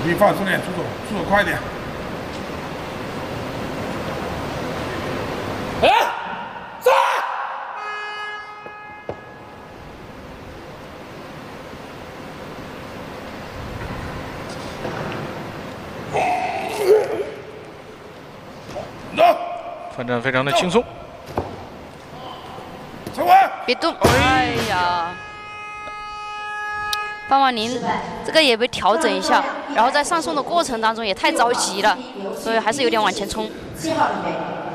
你放松点，出手快点。 哎，上！ 走， 反正非常的轻松。 陈文， 别动！哎呀，范万宁这个也被调整一下，然后在上送的过程当中也太着急了，所以还是有点往前冲。 7号预备。